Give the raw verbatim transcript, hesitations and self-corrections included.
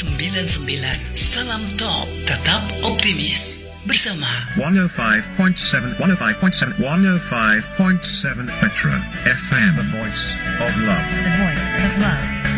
sembilan sembilan. Salam top, tetap optimis. Bersama one oh five point seven, one oh five point seven, one oh five point seven Metro F M, the voice of love. The voice of love.